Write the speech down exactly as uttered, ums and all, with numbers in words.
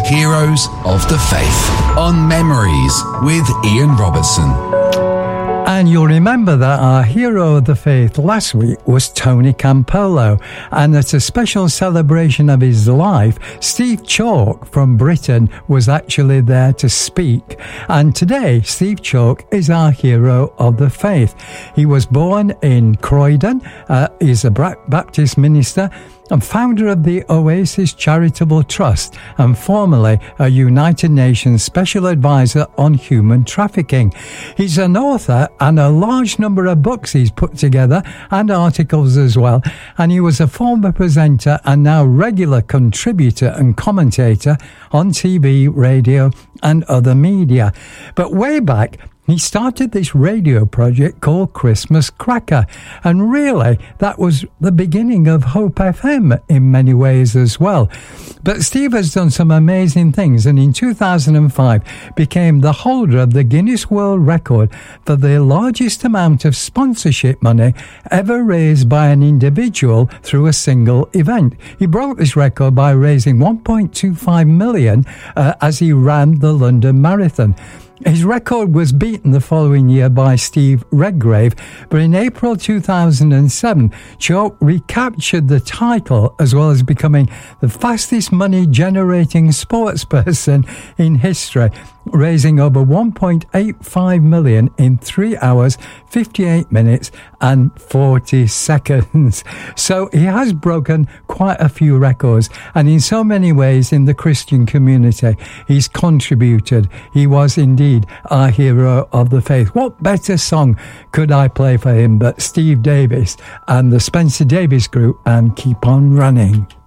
Heroes of the Faith on Memories with Ian Robertson. And you'll remember that our hero of the faith last week was Tony Campolo, and at a special celebration of his life, Steve Chalke from Britain was actually there to speak. And today, Steve Chalke is our hero of the faith. He was born in Croydon, uh, he's a Baptist minister, and founder of the Oasis Charitable Trust, and formerly a United Nations Special Advisor on Human Trafficking. He's an author, and a large number of books he's put together, and articles as well, and he was a former presenter and now regular contributor and commentator on T V, radio and other media. But way back, he started this radio project called Christmas Cracker, and really that was the beginning of Hope F M in many ways as well. But Steve has done some amazing things, and in two thousand five became the holder of the Guinness World Record for the largest amount of sponsorship money ever raised by an individual through a single event. He broke this record by raising one point two five million uh, as he ran the London Marathon. His record was beaten the following year by Steve Redgrave, but in April two thousand seven, Chalke recaptured the title as well as becoming the fastest money-generating sportsperson in history, raising over one point eight five million in three hours, fifty-eight minutes and forty seconds. So he has broken quite a few records, and in so many ways in the Christian community he's contributed. He was indeed our hero of the faith. What better song could I play for him but Steve Davis and the Spencer Davis Group and Keep On Running?